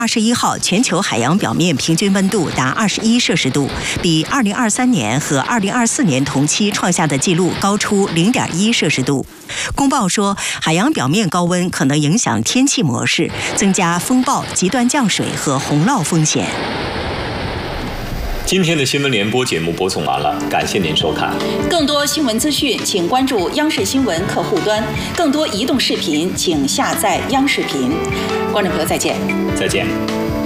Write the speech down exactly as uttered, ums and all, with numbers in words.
二十一号，全球海洋表面平均温度达二十一摄氏度，比二零二三年和二零二四年同期创下的纪录高出零点一摄氏度。公报说，海洋表面高温可能影响天气模式，增加风暴、极端降水和洪涝风险。 今天的新闻联播节目播送完了，感谢您收看。 更多新闻资讯，请关注央视新闻客户端；更多移动视频，请下载央视频。观众朋友，再见。 再见。